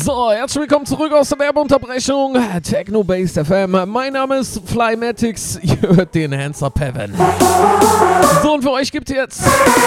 So, herzlich willkommen zurück aus der Werbeunterbrechung. Techno-Based FM. Mein Name ist Flymatics. Ihr hört den Hands Up Heaven. So, und für euch gibt es jetzt